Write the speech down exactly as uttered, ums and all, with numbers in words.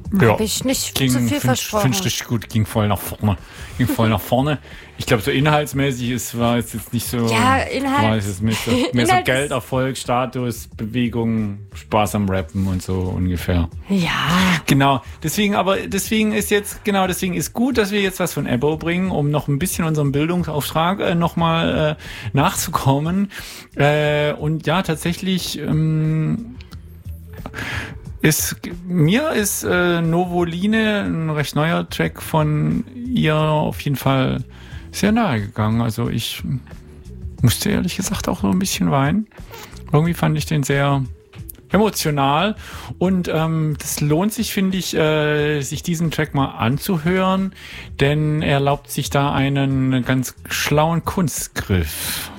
Ja. Habe ich nicht Ging, zu viel find, versprochen. Finde ich richtig gut, ging voll nach vorne. Ging voll nach vorne. Ich glaube, so inhaltsmäßig ist, war es jetzt nicht so. Ja, Inhalt. War es mehr so, mehr so Inhalt Geld, ist- Erfolg, Status, Bewegung, Spaß am Rappen und so ungefähr. Ja. Genau. Deswegen, aber deswegen ist jetzt, genau, deswegen ist gut, dass wir jetzt was von Ebbo bringen, um noch ein bisschen unserem Bildungsauftrag äh, nochmal äh, nachzukommen. Äh, und ja, tatsächlich, ähm, ist, mir ist äh, Novoline, ein recht neuer Track von ihr, auf jeden Fall sehr nahe gegangen. Also ich musste ehrlich gesagt auch so ein bisschen weinen. Irgendwie fand ich den sehr emotional und ähm, das lohnt sich, finde ich, äh, sich diesen Track mal anzuhören, denn er erlaubt sich da einen ganz schlauen Kunstgriff.